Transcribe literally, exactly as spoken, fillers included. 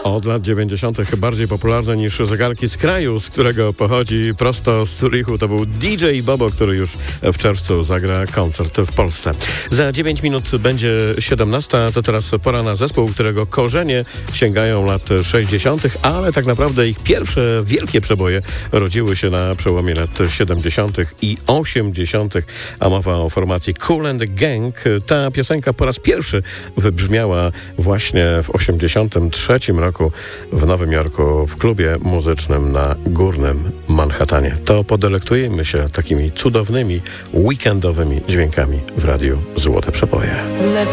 Od lat dziewięćdziesiątych bardziej popularny niż zegarki z kraju, z którego pochodzi prosto z Zurichu. To był D J Bobo, który już w czerwcu zagra koncert w Polsce. Za dziewięć minut będzie siedemnasta. To teraz pora na zespół, którego korzenie sięgają lat sześćdziesiątych, ale tak naprawdę ich pierwsze wielkie przeboje rodziły się na przełomie lat siedemdziesiątych i osiemdziesiątych, a mowa o formacji Kool and the Gang. Ta piosenka po raz pierwszy wybrzmiała właśnie w osiemdziesiątym trzecim roku w Nowym Jorku w klubie muzycznym na Górnym Manhattanie. To podelektujemy się takimi cudownymi, weekendowymi dźwiękami w radiu Złote Przeboje.